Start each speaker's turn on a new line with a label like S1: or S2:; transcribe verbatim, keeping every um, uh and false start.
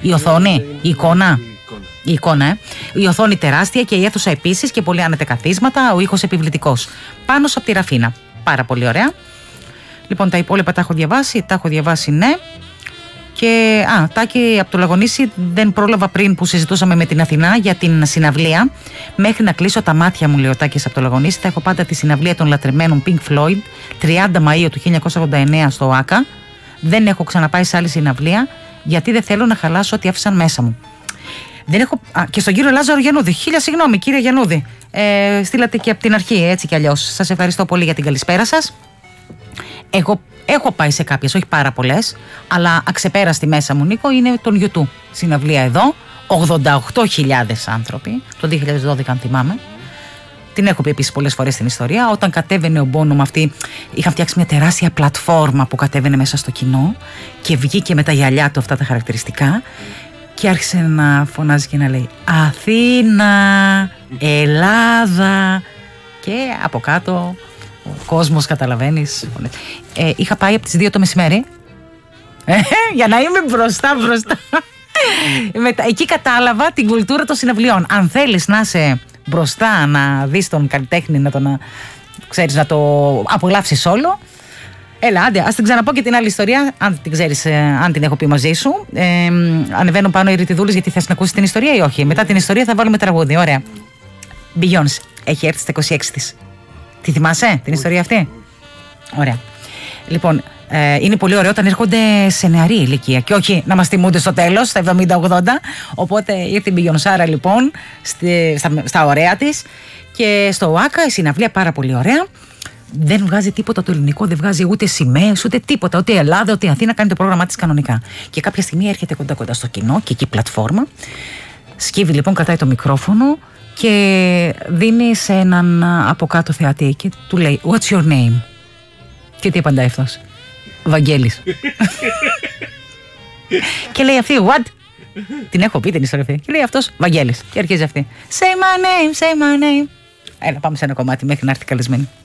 S1: Η οθόνη, η εικόνα. Η εικόνα, ε. Η οθόνη τεράστια και η αίθουσα επίσης και πολύ άνετα καθίσματα, ο ήχος επιβλητικός. Πάνω από τη ραφίνα. Πάρα πολύ ωραία. Λοιπόν, τα υπόλοιπα τα έχω διαβάσει, τα έχω διαβάσει, ναι. Και, α, Τάκη, από το Λαγονίσι δεν πρόλαβα πριν που συζητούσαμε με την Αθηνά για την συναυλία. Μέχρι να κλείσω τα μάτια μου, λέει ο Τάκης από το Λαγονίσι, θα έχω πάντα τη συναυλία των λατρεμένων Pink Floyd, τριάντα Μαΐου του χίλια εννιακόσια ογδόντα εννέα στο ΆΚΑ. Δεν έχω ξαναπάει σε άλλη συναυλία, γιατί δεν θέλω να χαλάσω ό,τι άφησαν μέσα μου. Δεν έχω... Α, και στον κύριο Λάζαρο Γιαννούδη. Χίλια συγγνώμη, κύριε Γιαννούδη. Ε, στείλατε και από την αρχή, έτσι κι αλλιώς. Σας ευχαριστώ πολύ για την καλησπέρα σας. Εγώ έχω πάει σε κάποιες, όχι πάρα πολλές, αλλά αξεπέραστη μέσα μου, Νίκο, είναι τον YouTube. Συναυλία εδώ, ογδόντα οκτώ χιλιάδες άνθρωποι, το δύο χιλιάδες δώδεκα, αν θυμάμαι. Την έχω πει επίσης πολλές φορές στην ιστορία. Όταν κατέβαινε ο Μπόνο με αυτή, είχαν φτιάξει μια τεράστια πλατφόρμα που κατέβαινε μέσα στο κοινό και βγήκε με τα γυαλιά του αυτά τα χαρακτηριστικά. Και άρχισε να φωνάζει και να λέει Αθήνα, Ελλάδα. Και από κάτω ο κόσμος, καταλαβαίνεις. Ε, είχα πάει από τις δύο το μεσημέρι ε, για να είμαι μπροστά μπροστά. Μετά, εκεί κατάλαβα την κουλτούρα των συναυλιών. Αν θέλεις να είσαι μπροστά, να δεις τον καλλιτέχνη, να, το, να, ξέρεις, να το απολαύσεις όλο, έλα, άντε, ας την ξαναπώ και την άλλη ιστορία, αν την ξέρεις, ε, αν την έχω πει μαζί σου. Ε, ανεβαίνω πάνω οι ρητιδούλες, γιατί θες να ακούσεις την ιστορία ή όχι. Μετά την ιστορία θα βάλουμε τραγούδι. Ωραία. Beyoncé έχει έρθει στα είκοσι έξι της. Τη θυμάσαι την ιστορία αυτή? Ωραία. Λοιπόν, ε, είναι πολύ ωραίο όταν έρχονται σε νεαρή ηλικία και όχι να μας τιμούνται στο τέλος, στα εβδομήντα ογδόντα. Οπότε ήρθε η Beyoncé λοιπόν στη, στα, στα ωραία της και στο ΆΚΑ η συναυλία πάρα πολύ ωραία. Δεν βγάζει τίποτα το ελληνικό, δεν βγάζει ούτε σημαίες, ούτε τίποτα. Ούτε Ελλάδα, ούτε Αθήνα, κάνει το πρόγραμμά της κανονικά. Και κάποια στιγμή έρχεται κοντά-κοντά στο κοινό και εκεί πλατφόρμα. Σκύβει λοιπόν, κρατάει το μικρόφωνο και δίνει σε έναν από κάτω θεατή και του λέει What's your name? Και τι απαντάει αυτός? Βαγγέλης. Και λέει αυτή What? Την έχω πει την ιστορία αυτή. Και λέει αυτός Βαγγέλης. Και αρχίζει αυτή Say my name, say my name. Έλα, πάμε σε ένα κομμάτι μέχρι να έρθει καλεσμένη.